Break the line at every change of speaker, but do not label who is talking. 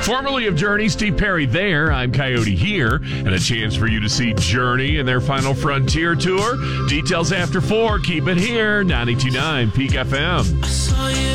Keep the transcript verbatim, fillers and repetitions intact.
Formerly of Journey, Steve Perry there. I'm Coyote here. And a chance for you to see Journey and their Final Frontier tour. Details after four. Keep it here. ninety-two point nine Peak F M.